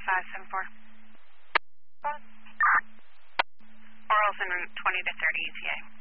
574. Orals en route 20 to 30 ETA.